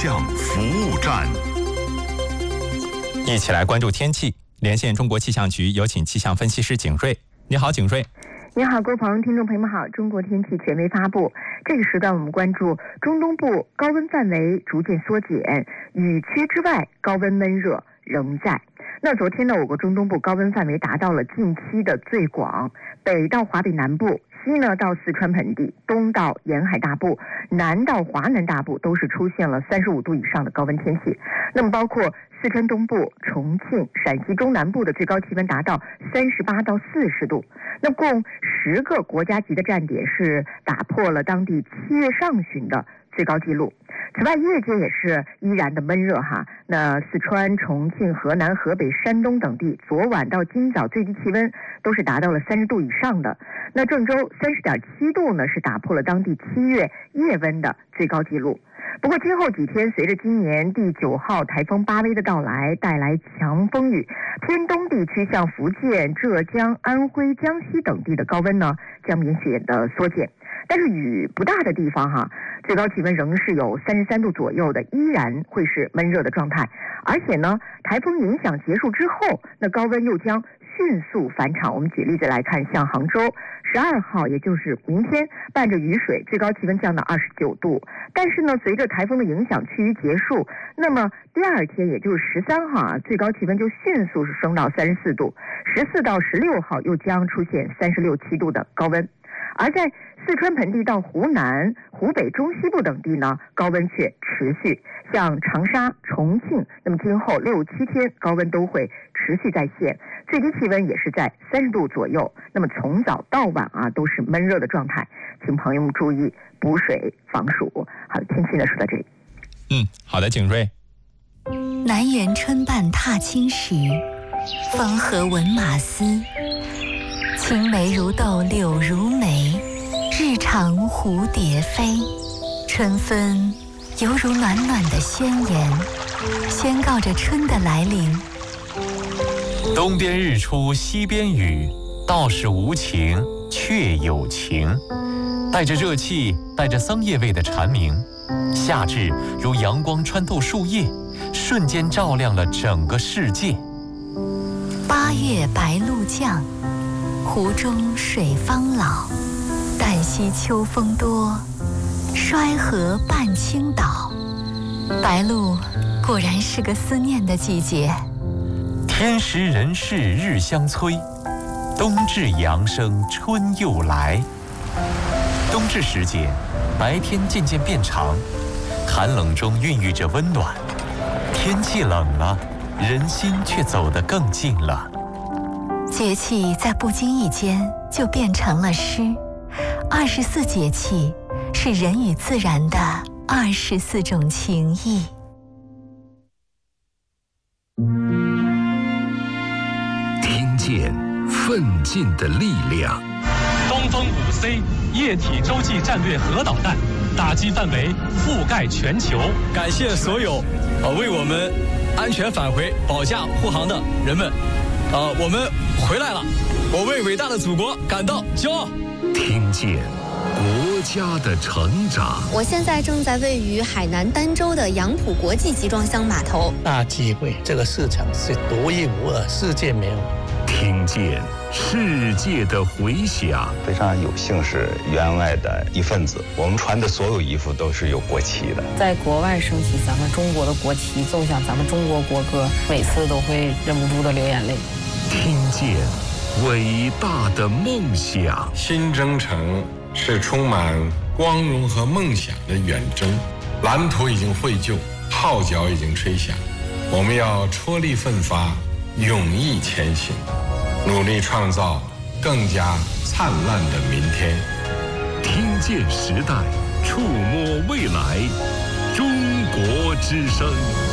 象服务站， 一起来关注天气。连线中国气象局，有请气象分析师景瑞。你好，景瑞。 你好，各位朋友，听众朋友们好。中国天气权威发布，这个时段我们关注中东部高温范围逐渐缩减，雨区之外高温闷热仍在。那昨天呢，我国中东部高温范围达到了近期的最广，北到华北南部，西呢到四川盆地，东到沿海大部，南到华南大部都是出现了35度以上的高温天气。那么包括四川东部、重庆、陕西中南部的最高气温达到38到40度。那共10个国家级的站点是打破了当地7月上旬的最高纪录。此外，夜间也是依然的闷热哈。那四川、重庆、河南、河北、山东等地，昨晚到今早最低气温都是达到了30度以上的。那郑州30.7度呢，是打破了当地7月夜温的最高纪录。不过今后几天，随着今年第9号台风巴威的到来，带来强风雨，偏东地区像福建、浙江、安徽、江西等地的高温呢将明显的缩减。但是雨不大的地方哈，最高气温仍是有33度左右的，依然会是闷热的状态。而且呢，台风影响结束之后，那高温又将迅速返场。我们举例子来看，像杭州12号，也就是明天，伴着雨水，最高气温降到29度。但是呢，随着台风的影响趋于结束，那么第二天，也就是13号啊，最高气温就迅速是升到34度。14到16号又将出现36、7度的高温。而在四川盆地到湖南、湖北中西部等地呢，高温却持续。像长沙、重庆，那么今后6、7天高温都会持续在线，最低气温也是在30度左右。那么从早到晚啊，都是闷热的状态，请朋友们注意补水防暑。好的，天气呢说到这里。 好的，景瑞。 南园春半踏青时，风和闻马嘶。青梅如豆，柳如眉，日长蝴蝶飞。春分犹如暖暖的宣言，宣告着春的来临。 东边日出西边雨，道是无晴却有晴。带着热气，带着桑叶味的蝉鸣，夏至如阳光穿透树叶，瞬间照亮了整个世界。 8月白露降，湖中水方老。旦夕秋风多，衰河半倾倒。白露果然是个思念的季节。 天时人事日相催，冬至阳生春又来。冬至时节，白天渐渐变长，寒冷中孕育着温暖。天气冷了，人心却走得更近了。 节气在不经意间就变成了诗。24节气是人与自然的24种情谊。 听见奋进的力量。 东风5C 液体洲际战略核导弹，打击范围覆盖全球。 感谢所有为我们安全返回保驾护航的人们。我们回来了，我为伟大的祖国感到骄傲。 听见国家的成长。 我现在正在位于海南儋州的杨浦国际集装箱码头。 大机会，这个市场是独一无二，世界没有。 听见世界的回响。 非常有幸是员外的一份子，我们穿的所有衣服都是有国旗的。 在国外升起咱们中国的国旗，奏响咱们中国国歌，每次都会忍不住的流眼泪。 听见伟大的梦想。 新征程是充满光荣和梦想的远征，蓝图已经绘就，号角已经吹响，我们要踔厉奋发，勇毅前行，努力创造更加灿烂的明天。 听见时代，触摸未来，中国之声。